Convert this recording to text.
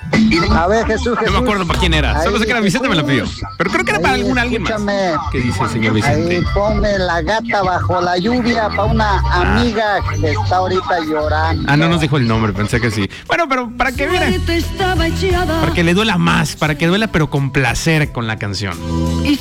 A ver, Jesús. No me acuerdo para quién era. Solo sé que era Vicente, me la pidió. Pero creo que era para alguien más. ¿Qué dice el señor Vicente? Ahí ponme La Gata Bajo la Lluvia para una amiga que está ahorita llorando. Ah, no nos dijo el nombre, pensé que sí. Bueno, pero para que viera. Para que le duela más, para que duela pero con placer con la canción.